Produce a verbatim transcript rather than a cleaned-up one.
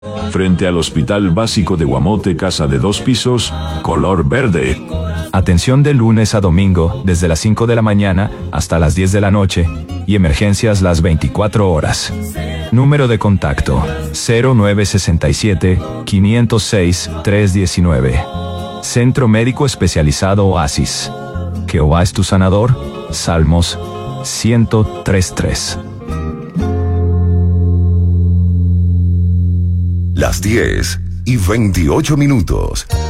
Frente al Hospital Básico de Guamote, casa de dos pisos, color verde. Atención de lunes a domingo, desde las cinco de la mañana hasta las diez de la noche, y emergencias las veinticuatro horas. Número de contacto, cero nueve seis siete, cinco cero seis, tres uno nueve. Centro Médico Especializado Oasis. Jehová es tu sanador. Salmos ciento tres tres. Las diez y veintiocho minutos.